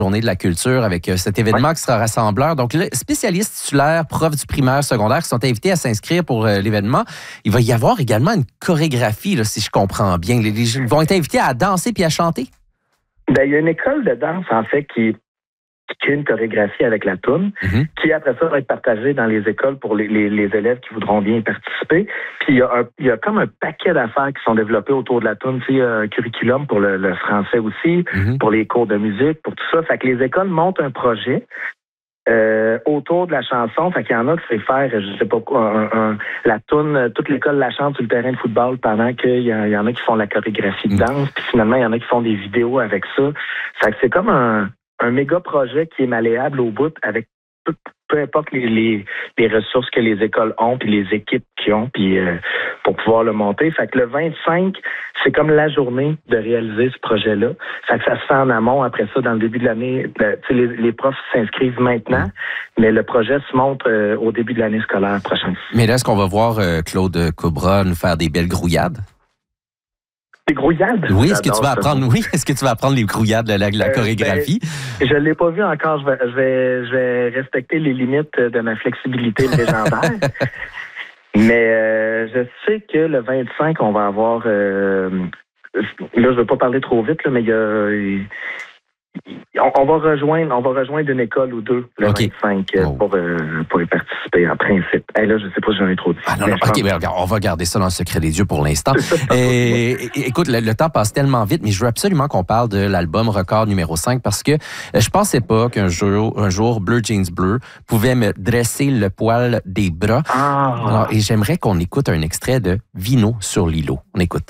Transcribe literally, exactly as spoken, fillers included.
Journée de la culture avec euh, cet événement ouais. qui sera rassembleur. Donc, les spécialistes titulaires, profs du primaire, secondaire qui sont invités à s'inscrire pour euh, l'événement. Il va y avoir également une chorégraphie, là, si je comprends bien. Les, les, ils vont être invités à danser puis à chanter. Ben, il y a une école de danse, en fait, qui, qui crée une chorégraphie avec la toune, mm-hmm. qui, après ça, va être partagée dans les écoles pour les, les, les élèves qui voudront bien y participer. Puis, il y, a un, il y a comme un paquet d'affaires qui sont développées autour de la toune. Tu sais, un curriculum pour le, le français aussi, mm-hmm. pour les cours de musique, pour tout ça. Fait que les écoles montent un projet euh, autour de la chanson. Fait qu'il y en a qui savent faire, je sais pas quoi, un, un, la toune, toute l'école la chante sur le terrain de football pendant qu'il y, a, il y en a qui font la chorégraphie de danse. Puis finalement, il y en a qui font des vidéos avec ça. Fait que c'est comme un, un méga projet qui est malléable au bout avec peu, peu importe les, les, les ressources que les écoles ont puis les équipes qu'ils ont puis euh, pour pouvoir le monter. Fait que le vingt-cinq, c'est comme la journée de réaliser ce projet-là. Fait que ça se fait en amont. Après ça, dans le début de l'année, le, les, les profs s'inscrivent maintenant, mmh. mais le projet se monte euh, au début de l'année scolaire prochaine. Mais là, est-ce qu'on va voir euh, Claude Cobra nous faire des belles grouillades? Des grouillades? Oui, est-ce que tu vas apprendre, oui, est-ce que tu vas apprendre les grouillades, la, la, la euh, chorégraphie? Ben, je ne l'ai pas vu encore. Je vais, je, vais, je vais respecter les limites de ma flexibilité légendaire. Mais euh, je sais que le vingt-cinq, on va avoir... Euh, là, je ne veux pas parler trop vite, là, mais il y a... Il, On, on va rejoindre, on va rejoindre une école ou deux le okay. vingt-cinq oh. pour, euh, pour y participer en principe. Hey, là, je sais pas si j'en ai trop dit. Ah non, non, ok, mais regarde, on va garder ça dans le secret des dieux pour l'instant. Et, écoute, le, le temps passe tellement vite, mais je veux absolument qu'on parle de l'album Record numéro cinq parce que je pensais pas qu'un jour, un jour, Bleu Jeans Bleu pouvait me dresser le poil des bras. Ah. Alors, et j'aimerais qu'on écoute un extrait de Vino sur l'îlot. On écoute.